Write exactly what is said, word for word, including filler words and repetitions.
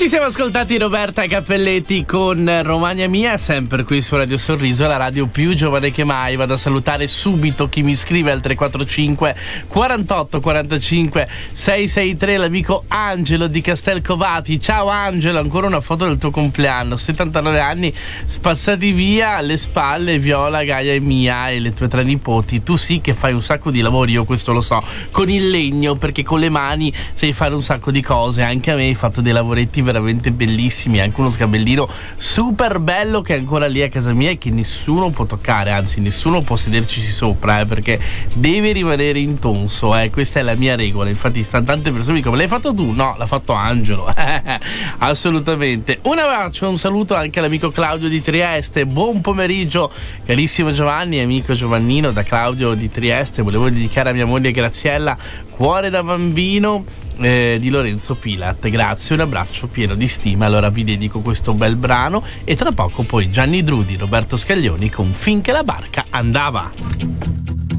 Ci siamo ascoltati Roberta Cappelletti con Romagna Mia, sempre qui su Radio Sorriso, la radio più giovane che mai. Vado a salutare subito chi mi scrive al tre quattro cinque quarantotto quarantacinque seicentosessantatré, l'amico Angelo di Castelcovati. Ciao Angelo, ancora una foto del tuo compleanno, settantanove anni spazzati via alle spalle, Viola, Gaia e Mia e le tue tre nipoti. Tu sì che fai un sacco di lavori, io questo lo so, con il legno, perché con le mani sai fare un sacco di cose. Anche a me hai fatto dei lavoretti veramente bellissimi, anche uno sgabellino super bello che è ancora lì a casa mia e che nessuno può toccare, anzi nessuno può sederci sopra, eh, perché deve rimanere intonso, eh. Questa è la mia regola. Infatti stanno tante persone che dicono: l'hai fatto tu? No, l'ha fatto Angelo. Assolutamente. Un abbraccio, un saluto anche all'amico Claudio di Trieste. Buon pomeriggio carissimo Giovanni, amico Giovannino, da Claudio di Trieste. Volevo dedicare a mia moglie Graziella Cuore da bambino eh, di Lorenzo Pilat. Grazie, un abbraccio pieno di stima. Allora vi dedico questo bel brano e tra poco poi Gianni Drudi, Roberto Scaglioni con Finché la barca andava.